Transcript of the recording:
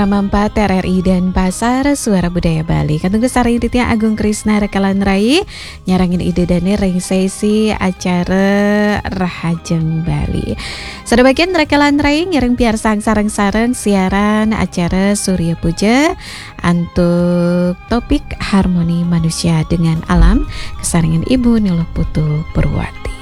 Mampat RRI dan Pasar Suara Budaya Bali. Katunggu sareng Ditya Agung Krisna Rekalan Rai nyarangin ide dane ring sesi acara Rahajeng Bali. Sebagian Rekalan Rai ngiring piar sareng-sareng siaran acara Surya Puja untuk topik harmoni manusia dengan alam kesarengan Ibu Nilo Putu Purwati.